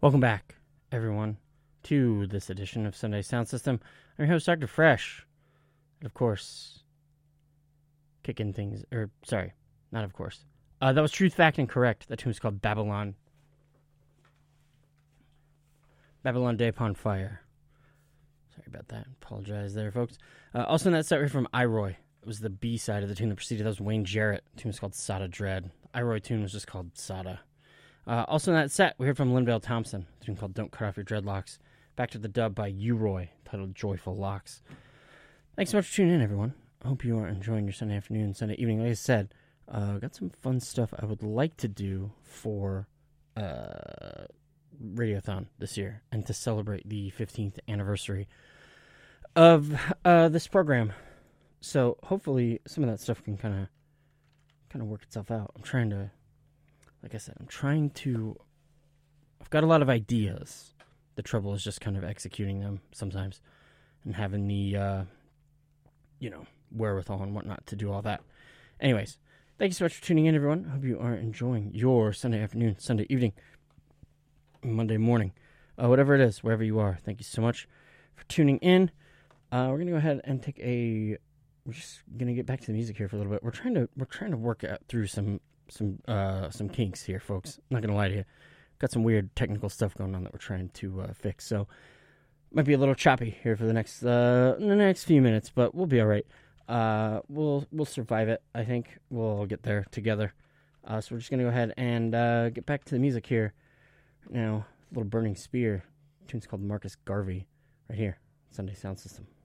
Welcome back, everyone, to this edition of Sunday Sound System. I'm your host, Dr. Fresh. And of course, kicking things, not of course. That was Truth, Fact, and Correct. That tune is called Babylon. Babylon Day Upon Fire. Sorry about that. Apologize there, folks. Also in that set, we heard from Iroy. It was the B side of the tune that preceded. That was Wayne Jarrett. The tune was called Sada Dread. The Iroy tune was just called Sada. Also in that set, we heard from Linvale Thompson, a tune called Don't Cut Off Your Dreadlocks. Back to the dub by U-Roy, titled Joyful Locks. Thanks so much for tuning in, everyone. I hope you are enjoying your Sunday afternoon, Sunday evening. Like I said, got some fun stuff I would like to do for Radiothon this year, and to celebrate the 15th anniversary of this program. So hopefully some of that stuff can kind of work itself out. Like I said, I've got a lot of ideas. The trouble is just kind of executing them sometimes and having the, wherewithal and whatnot to do all that. Anyways, thank you so much for tuning in, everyone. I hope you are enjoying your Sunday afternoon, Sunday evening, Monday morning, whatever it is, wherever you are. Thank you so much for tuning in. We're going to go ahead and we're just going to get back to the music here for a little bit. We're trying to work out through some kinks here, folks. I'm not gonna lie to you. Got some weird technical stuff going on that we're trying to fix. So might be a little choppy here for the next few minutes, but we'll be all right. We'll survive it. I think we'll get there together. So we're just gonna go ahead and get back to the music here now. A little Burning Spear. The tune's called Marcus Garvey, right here, Sunday Sound System.